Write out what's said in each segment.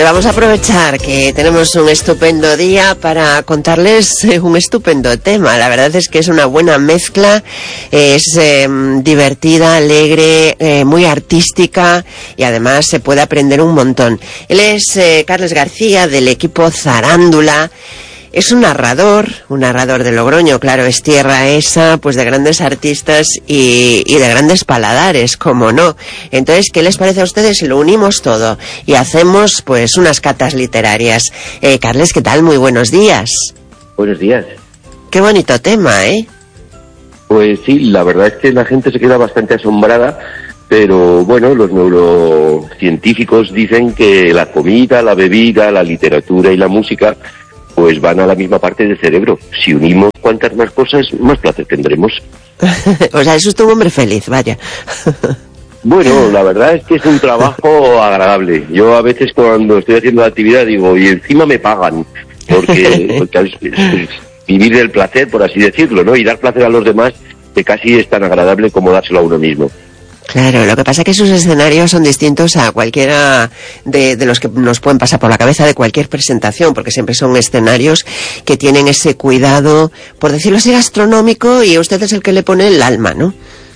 vamos a aprovechar que tenemos un estupendo día para contarles un estupendo tema. La verdad es que es una buena mezcla, es divertida, alegre, muy artística y además se puede aprender un montón. Él es Carles García, del equipo Zarándula. Es un narrador de Logroño, claro, es tierra esa, pues de grandes artistas y de grandes paladares, como no. Entonces, ¿qué les parece a ustedes si lo unimos todo y hacemos, pues, unas catas literarias? Carles, ¿qué tal? Muy buenos días. Buenos días. Qué bonito tema, ¿eh? Pues sí, la verdad es que la gente se queda bastante asombrada, pero bueno, los neurocientíficos dicen que la comida, la bebida, la literatura y la música pues van a la misma parte del cerebro. Si unimos cuantas más cosas, más placer tendremos. O sea, eso es un hombre feliz, vaya. Bueno, la verdad es que es un trabajo agradable. Yo a veces cuando estoy haciendo la actividad digo, y encima me pagan, porque es vivir del placer, por así decirlo, ¿no? Y dar placer a los demás, que casi es tan agradable como dárselo a uno mismo. Claro, lo que pasa es que sus escenarios son distintos a cualquiera de los que nos pueden pasar por la cabeza de cualquier presentación, porque siempre son escenarios que tienen ese cuidado, por decirlo así, gastronómico, y usted es el que le pone el alma, ¿no?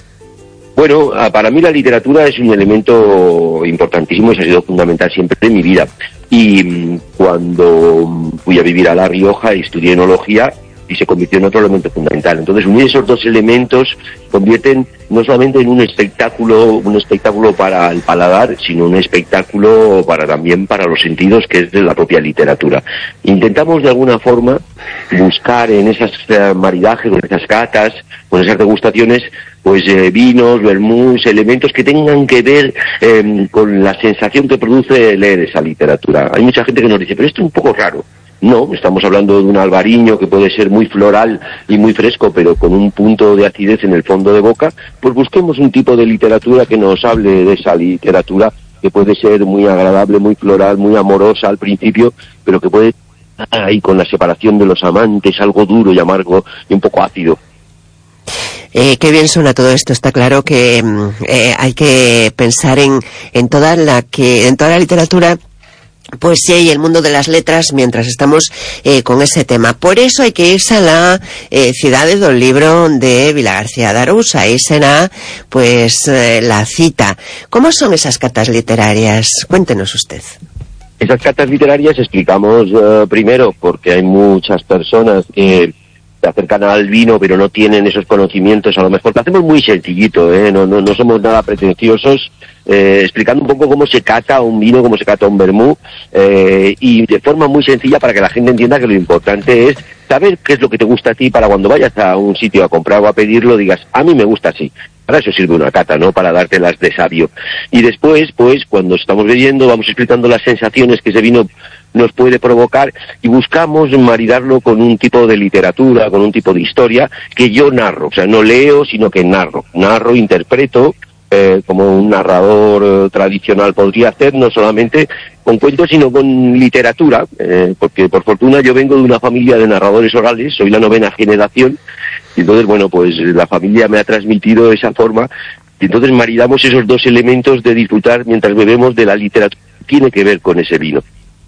Bueno, para mí la literatura es un elemento importantísimo y ha sido fundamental siempre en mi vida. Y cuando fui a vivir a La Rioja y estudié enología, y se convirtió en otro elemento fundamental. Entonces, unir esos dos elementos convierten no solamente en un espectáculo para el paladar, sino un espectáculo también para los sentidos, que es de la propia literatura. Intentamos de alguna forma buscar en esas maridajes, en esas catas, con esas degustaciones, pues vinos, vermús, elementos que tengan que ver con la sensación que produce leer esa literatura. Hay mucha gente que nos dice, pero esto es un poco raro. No, estamos hablando de un albariño que puede ser muy floral y muy fresco, pero con un punto de acidez en el fondo de boca. Pues busquemos un tipo de literatura que nos hable de esa literatura, que puede ser muy agradable, muy floral, muy amorosa al principio, pero que puede estar ahí con la separación de los amantes, algo duro y amargo y un poco ácido. Qué bien suena todo esto. Está claro que hay que pensar en toda la literatura, poesía y el mundo de las letras mientras estamos con ese tema. Por eso hay que irse a la Cidade do Libro de Vilagarcía de Arousa. Ahí será pues la cita. ¿Cómo son esas catas literarias? Cuéntenos usted. Esas catas literarias explicamos primero porque hay muchas personas que se acercan al vino pero no tienen esos conocimientos, a lo mejor lo hacemos muy sencillito, no somos nada pretenciosos, explicando un poco cómo se cata un vino, cómo se cata un vermú, y de forma muy sencilla para que la gente entienda que lo importante es saber qué es lo que te gusta a ti, para cuando vayas a un sitio a comprar o a pedirlo digas, a mí me gusta así. Para eso sirve una cata, ¿no? Para dártelas de sabio. Y después, pues, cuando estamos bebiendo, vamos explicando las sensaciones que ese vino nos puede provocar y buscamos maridarlo con un tipo de literatura, con un tipo de historia que yo narro. O sea, no leo, sino que narro. Narro, interpreto, como un narrador tradicional podría hacer, no solamente con cuentos, sino con literatura, porque por fortuna yo vengo de una familia de narradores orales, soy la 9ª generación, y entonces, bueno, pues la familia me ha transmitido esa forma, y entonces maridamos esos dos elementos de disfrutar mientras bebemos de la literatura que tiene que ver con ese vino.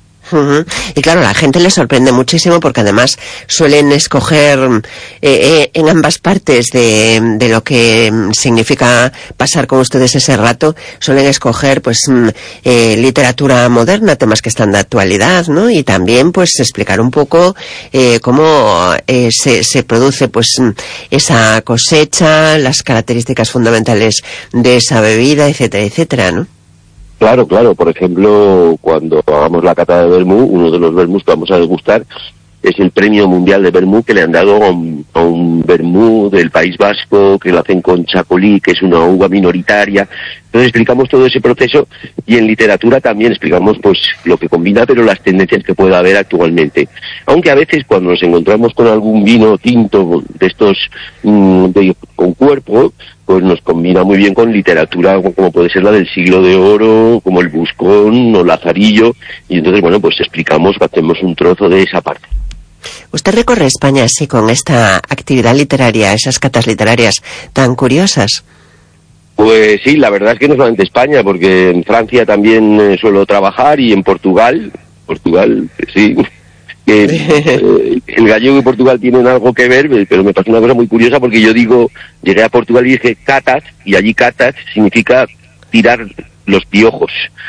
Y claro, a la gente le sorprende muchísimo porque además suelen escoger en ambas partes de lo que significa pasar con ustedes ese rato, suelen escoger pues literatura moderna, temas que están de actualidad, ¿no? Y también pues explicar un poco cómo se produce pues esa cosecha, las características fundamentales de esa bebida, etcétera, etcétera, ¿no? Claro, por ejemplo, cuando hagamos la cata de vermú, uno de los vermús que vamos a degustar es el Premio Mundial de Vermú que le han dado a un vermú del País Vasco, que lo hacen con chacolí, que es una uva minoritaria. Entonces explicamos todo ese proceso y en literatura también explicamos pues lo que combina, pero las tendencias que pueda haber actualmente. Aunque a veces cuando nos encontramos con algún vino tinto de estos con cuerpo, pues nos combina muy bien con literatura como puede ser la del Siglo de Oro, como el Buscón o Lazarillo, y entonces, bueno, pues explicamos, hacemos un trozo de esa parte. ¿Usted recorre España así con esta actividad literaria, esas catas literarias tan curiosas? Pues sí, la verdad es que no solamente España, porque en Francia también suelo trabajar y en Portugal, sí, que el gallego y Portugal tienen algo que ver, pero me pasó una cosa muy curiosa porque llegué a Portugal y dije catas, y allí catas significa tirar los piojos.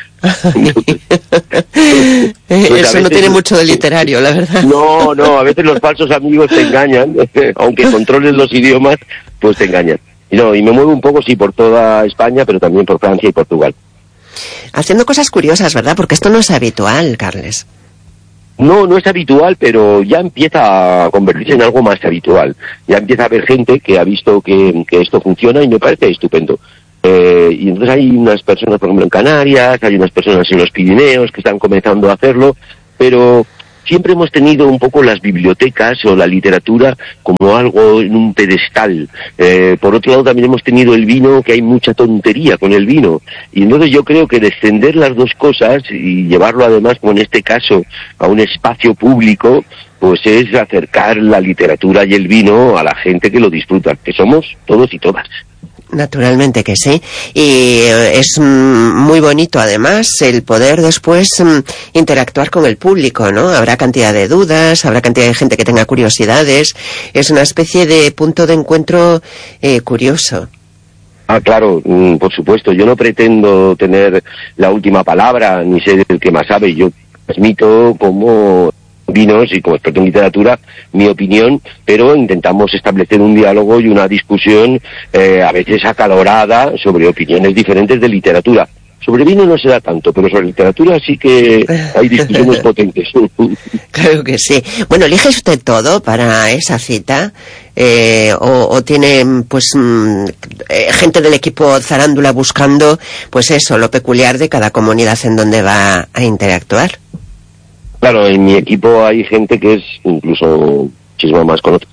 Eso no tiene mucho de literario, la verdad. No, a veces los falsos amigos te engañan, aunque controles los idiomas, pues te engañan. Y me muevo un poco, sí, por toda España, pero también por Francia y Portugal. Haciendo cosas curiosas, ¿verdad? Porque esto no es habitual, Carles. No es habitual, pero ya empieza a convertirse en algo más habitual. Ya empieza a haber gente que ha visto que esto funciona y me parece estupendo. Y entonces hay unas personas, por ejemplo, en Canarias, hay unas personas en los Pirineos que están comenzando a hacerlo, pero siempre hemos tenido un poco las bibliotecas o la literatura como algo en un pedestal. Por otro lado también hemos tenido el vino, que hay mucha tontería con el vino. Y entonces yo creo que descender las dos cosas y llevarlo además, como en este caso, a un espacio público, pues es acercar la literatura y el vino a la gente que lo disfruta, que somos todos y todas. Naturalmente que sí, y es muy bonito además el poder después interactuar con el público, ¿no? Habrá cantidad de dudas, habrá cantidad de gente que tenga curiosidades, es una especie de punto de encuentro curioso. Claro, por supuesto, yo no pretendo tener la última palabra, ni ser el que más sabe, yo transmito como vinos y como experto en literatura mi opinión, pero intentamos establecer un diálogo y una discusión a veces acalorada sobre opiniones diferentes de literatura. Sobre vino no se da tanto, pero sobre literatura sí que hay discusiones potentes. Claro que sí. Bueno, ¿elige usted todo para esa cita? ¿O tiene pues gente del equipo Zarándula buscando pues eso, lo peculiar de cada comunidad en donde va a interactuar? Claro, en mi equipo hay gente que es incluso muchísimo más conocida.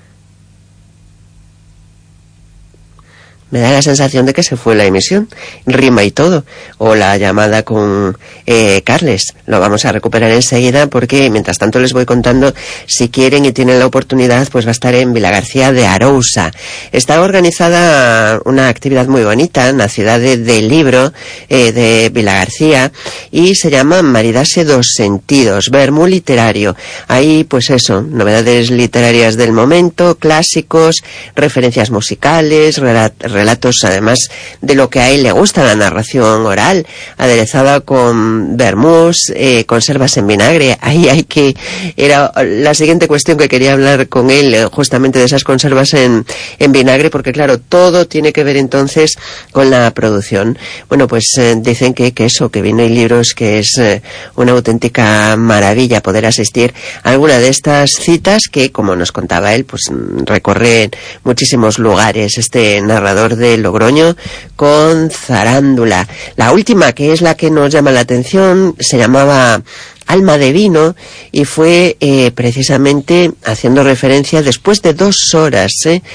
Me da la sensación de que se fue la emisión, rima y todo, o la llamada con Carles. Lo vamos a recuperar enseguida porque mientras tanto les voy contando, si quieren y tienen la oportunidad, pues va a estar en Vilagarcía de Arousa. Está organizada una actividad muy bonita en la ciudad del libro de Vilagarcía y se llama Maridase dos Sentidos, vermú literario. Hay pues eso, novedades literarias del momento, clásicos, referencias musicales, relatos además de lo que a él le gusta, la narración oral, aderezada con vermús, conservas en vinagre. Era la siguiente cuestión que quería hablar con él, justamente de esas conservas en vinagre, porque claro, todo tiene que ver entonces con la producción. Bueno, pues dicen que vino y libros, que es una auténtica maravilla poder asistir a alguna de estas citas que, como nos contaba él, pues recorre muchísimos lugares este narrador de Logroño con Zarándula. La última, que es la que nos llama la atención, se llamaba Alma de Vino y fue precisamente haciendo referencia después de 2 horas,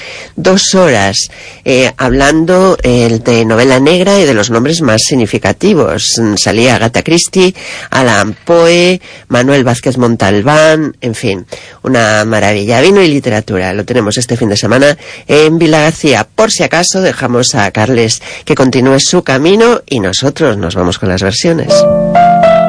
hablando de novela negra y de los nombres más significativos. Salía Agatha Christie, Allan Poe, Manuel Vázquez Montalbán, en fin, una maravilla. Vino y literatura, lo tenemos este fin de semana en Vilagarcía. Por si acaso dejamos a Carles que continúe su camino y nosotros nos vamos con las versiones.